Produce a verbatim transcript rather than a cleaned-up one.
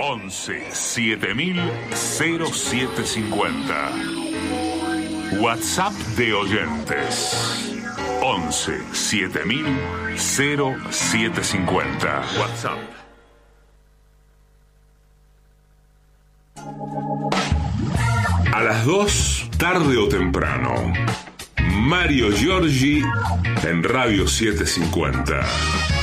once siete mil cero siete cincuenta. WhatsApp de oyentes once siete mil cero siete cincuenta. WhatsApp. A las dos, tarde o temprano, Mario Giorgi en Radio setecientos cincuenta.